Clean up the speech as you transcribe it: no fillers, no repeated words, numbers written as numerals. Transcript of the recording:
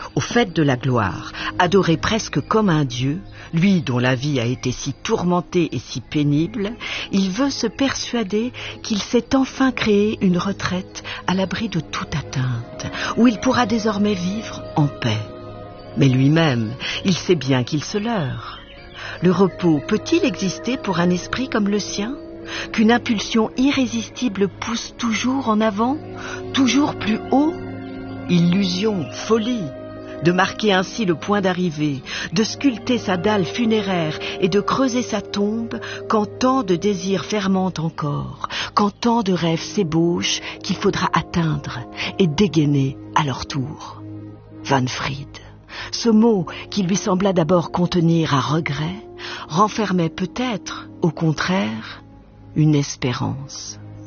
Au faîte de la gloire, adoré presque comme un dieu, lui dont la vie a été si tourmentée et si pénible, il veut se persuader qu'il s'est enfin créé une retraite à l'abri de toute atteinte, où il pourra désormais vivre en paix. Mais lui-même, il sait bien qu'il se leurre. Le repos peut-il exister pour un esprit comme le sien ? Qu'une impulsion irrésistible pousse toujours en avant, toujours plus haut ? Illusion, folie, de marquer ainsi le point d'arrivée, de sculpter sa dalle funéraire et de creuser sa tombe quand tant de désirs fermentent encore, quand tant de rêves s'ébauchent qu'il faudra atteindre et dégainer à leur tour. Wanfried, ce mot qui lui sembla d'abord contenir un regret, renfermait peut-être, au contraire, une espérance.